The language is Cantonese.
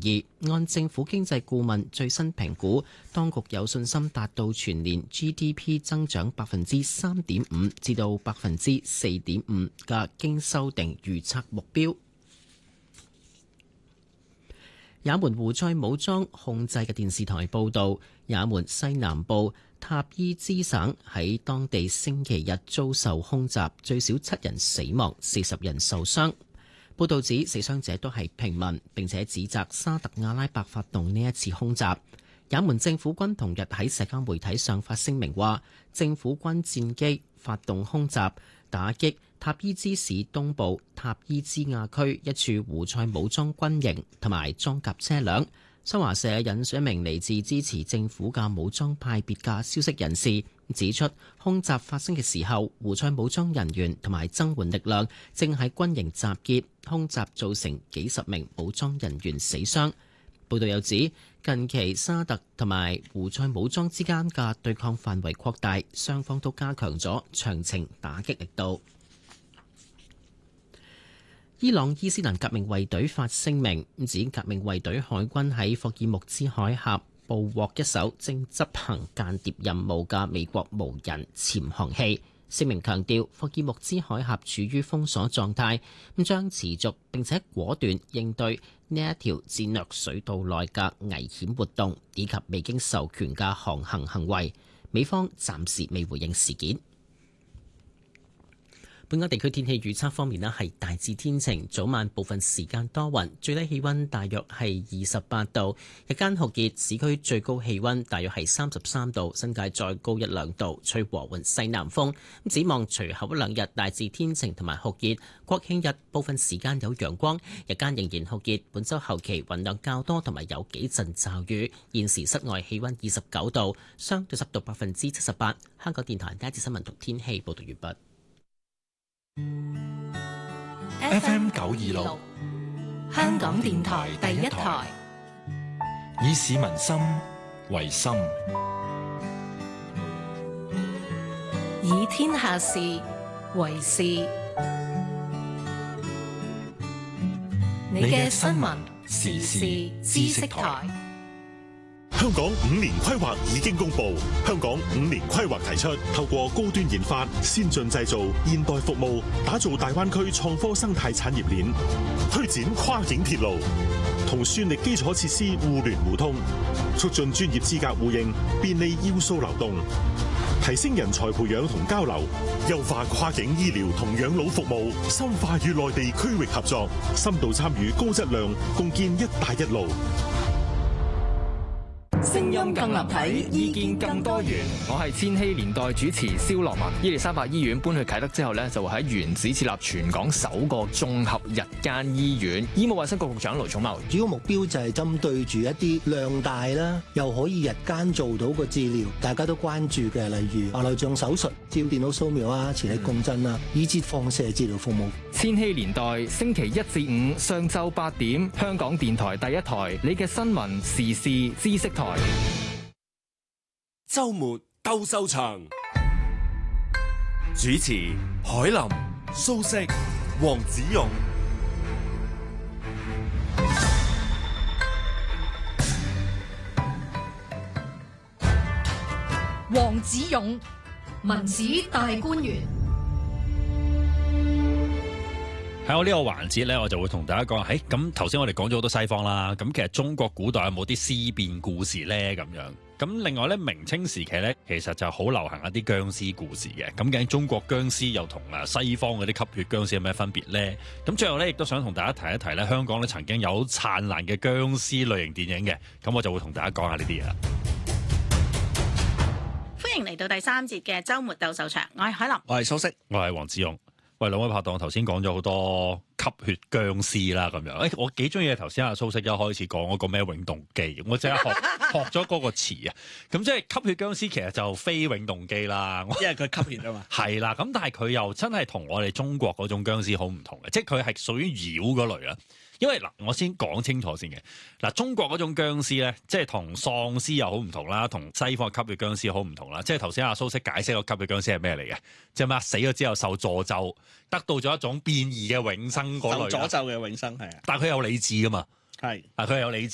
二。按政府經濟顧問最新評估，當局有信心達到全年 GDP 增長3.5%至到4.5%嘅經修訂預測目標。也門胡塞武裝控制嘅電視台報導，也門西南部塔伊茲省喺當地星期日遭受空襲，最少7人死亡，40人受傷。報導指死傷者都係平民，並且指責沙特阿拉伯發動呢一次空襲。也門政府軍同日喺社交媒體上發聲明話，政府軍戰機發動空襲，打擊塔伊茲市東部塔伊茲亞區一處胡塞武裝軍營同埋裝甲車輛。新華社引述一名嚟自支持政府嘅武裝派別嘅消息人士指出，空襲發生嘅時候，胡塞武裝人員同埋增援力量正喺軍營集結，空襲造成幾十名武裝人員死傷。報道又指，近期沙特同埋胡塞武裝之間嘅對抗範圍擴大，雙方都加強咗長程打擊力度。伊朗伊斯蘭革命衛隊發聲明，指革命衛隊海軍喺霍爾木茲海峽捕獲一艘正執行間諜任務嘅美國無人潛航器。聲明強調，霍爾木茲海峽處於封鎖狀態，將持續並且果斷應對呢一條戰略水道內嘅危險活動，以及未經授權嘅航行行為。美方暫時未回應事件。本港地區天氣預測方面咧，係大致天晴，早晚部分時間多雲，最低氣溫大約係28度，日間酷熱，市區最高氣溫大約係33度，新界再高1-2度，吹和緩西南風。展望隨後一兩日大致天晴同埋酷熱，國慶日部分時間有陽光，日間仍然酷熱。本週後期雲量較多同埋有幾陣驟雨。現時室外氣溫29度，相對濕度78%。香港電台第一節新聞同天氣報道完畢。 FM 926香港電台第一台，以市民心為心， 以天下事為事。你嘅新聞時事知識台。 香港5年規劃已經公布，香港5年規劃提出，透過高端研發、先進製造、現代服務，打造大灣區創科生態產業鏈，推展跨境鐵路，同算力基礎設施互聯互通，促進專業資格互認，便利要素流動，提升人才培養同交流，優化跨境醫療同養老服務，深化與內地區域合作，深度參與高質量，共建一帶一路。 聲音更立體，意見更多元。我係千禧年代主持蕭樂文。伊利沙伯醫院搬去啟德之後呢，就會喺原址設立全港首個綜合日間醫院。醫務衛生局局長盧寵茂， 主要目標就係針對住一啲量大啦，又可以日間做到個治療，大家都關注嘅，例如白內障手術、照電腦掃描啊、磁力共振啊，以至放射治療服務。 千禧年代星期1至5上晝8點，香港電台第一台，你嘅新聞時事知識台。 周末鬥獸場，主持海林、蘇軾、黃子勇。 黃子勇，文史大觀園。 喺我呢個環節呢，我就會同大家講，咁頭先我哋講咗好多西方啦，咁其實中國古代有冇啲思辨故事呢？咁樣，咁另外呢，明清時期呢，其實就好流行一啲僵屍故事嘅。咁究竟中國僵屍又同西方嗰啲吸血僵屍有咩分別呢？咁最後呢，亦都想同大家提一提呢，香港呢曾經有燦爛嘅僵屍類型電影嘅，咁我就會同大家講下呢啲嘢啦。 歡迎嚟到第3節嘅週末鬥獸場，我係海林， 我係蘇軾， 我係黃子勇。喂，兩位拍檔頭先講咗好多吸血僵屍啦，咁樣，我幾中意頭先阿蘇軾一開始講嗰個咩永動機，我即刻學咗嗰個詞啊。咁即係吸血僵屍其實就非永動機啦， 因為佢吸血啊嘛。 係啦，咁但係佢又真係同我哋中國嗰種僵屍好唔同嘅，即係佢係屬於妖嗰類啦。因為嗱，我先講清楚先嘅。嗱，中國嗰種僵屍咧，即係同喪屍又好唔同啦，同西方嘅吸血僵屍好唔同啦。即係頭先阿蘇軾解釋個吸血僵屍係咩嚟嘅，即係咩死咗之後受詛咒，得到咗一種變異嘅永生嗰類。 受詛咒嘅永生係啊， 但係佢有理智噶嘛。 係， 佢有理智。